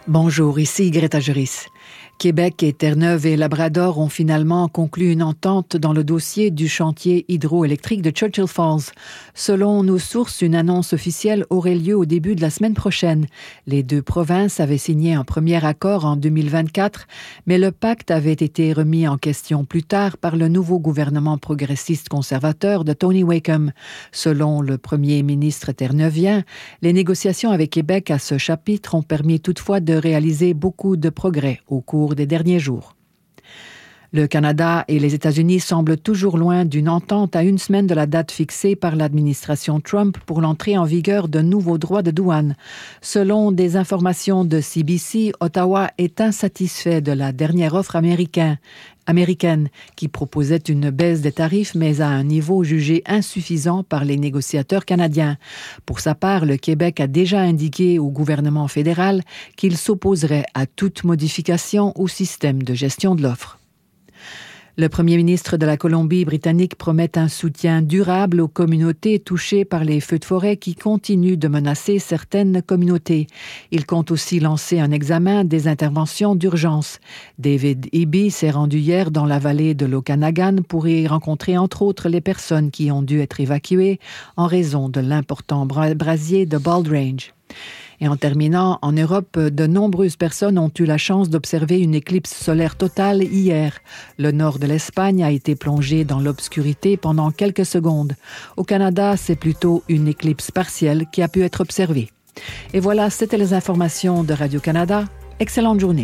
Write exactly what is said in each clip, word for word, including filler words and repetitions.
Bonjour, ici Greta Juris. Québec et Terre-Neuve et Labrador ont finalement conclu une entente dans le dossier du chantier hydroélectrique de Churchill Falls. Selon nos sources, une annonce officielle aurait lieu au début de la semaine prochaine. Les deux provinces avaient signé un premier accord en deux mille vingt-quatre, mais le pacte avait été remis en question plus tard par le nouveau gouvernement progressiste conservateur de Tony Wakeham. Selon le premier ministre terreneuvien, les négociations avec Québec à ce chapitre ont permis toutefois de réaliser beaucoup de progrès au cours des derniers jours. Le Canada et les États-Unis semblent toujours loin d'une entente à une semaine de la date fixée par l'administration Trump pour l'entrée en vigueur de nouveaux droits de douane. Selon des informations de C B C, Ottawa est insatisfait de la dernière offre américaine, américaine qui proposait une baisse des tarifs, mais à un niveau jugé insuffisant par les négociateurs canadiens. Pour sa part, le Québec a déjà indiqué au gouvernement fédéral qu'il s'opposerait à toute modification au système de gestion de l'offre. Le premier ministre de la Colombie-Britannique promet un soutien durable aux communautés touchées par les feux de forêt qui continuent de menacer certaines communautés. Il compte aussi lancer un examen des interventions d'urgence. David Eby s'est rendu hier dans la vallée de l'Okanagan pour y rencontrer entre autres les personnes qui ont dû être évacuées en raison de l'important brasier de Bald Range. Et en terminant, en Europe, de nombreuses personnes ont eu la chance d'observer une éclipse solaire totale hier. Le nord de l'Espagne a été plongé dans l'obscurité pendant quelques secondes. Au Canada, c'est plutôt une éclipse partielle qui a pu être observée. Et voilà, c'était les informations de Radio-Canada. Excellente journée.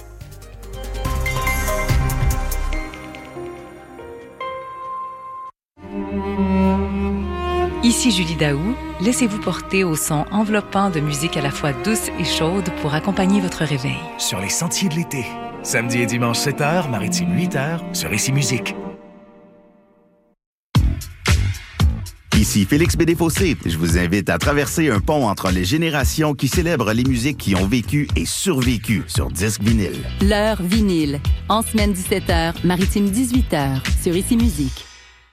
Ici Julie Daou, laissez-vous porter au son enveloppant de musique à la fois douce et chaude pour accompagner votre réveil. Sur les sentiers de l'été, samedi et dimanche sept heures, maritime huit heures, sur Ici Musique. Ici Félix Bédéfossé. Je vous invite à traverser un pont entre les générations qui célèbrent les musiques qui ont vécu et survécu sur disque vinyle. L'heure vinyle, en semaine dix-sept heures, maritime dix-huit heures, sur Ici Musique.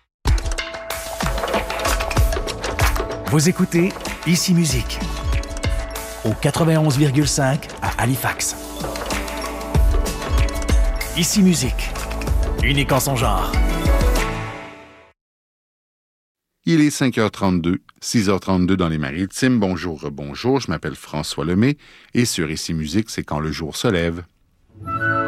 Vous écoutez Ici Musique au quatre-vingt-onze virgule cinq à Halifax. Ici Musique, unique en son genre. Il est cinq heures trente-deux, six heures trente-deux dans les Maritimes. Bonjour, bonjour, je m'appelle François Lemay et sur Ici Musique, c'est quand le jour se lève.